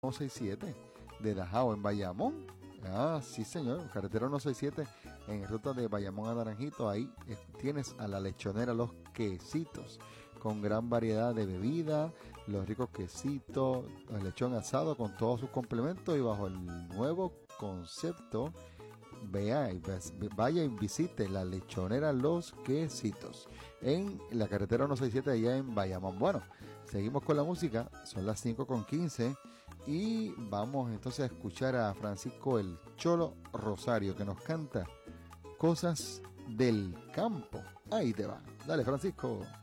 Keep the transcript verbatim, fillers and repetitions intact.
ciento sesenta y siete de Dajao en Bayamón. Ah, sí señor, carretera ciento sesenta y siete en ruta de Bayamón a Naranjito. Ahí eh, tienes a la lechonera Los Quesitos, con gran variedad de bebidas, los ricos quesitos, el lechón asado con todos sus complementos, y bajo el nuevo concepto, vea, vaya y visite la lechonera Los Quesitos en la carretera ciento sesenta y siete allá en Bayamón. Bueno, seguimos con la música, son las cinco con quince y vamos entonces a escuchar a Francisco el Cholo Rosario, que nos canta Cosas del Campo. Ahí te va, dale Francisco.